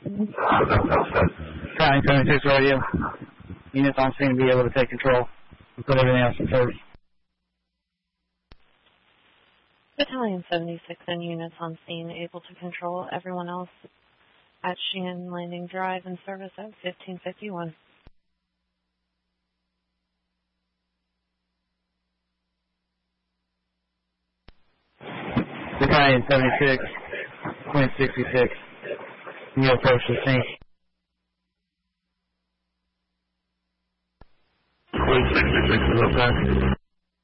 Battalion 76 radio. Units on scene to be able to take control and put everything else in service. Battalion 76 and units on scene able to control everyone else at Sheehan Landing Drive in service at 1551. Battalion 76, 2066. You approach the scene. 66 is up there.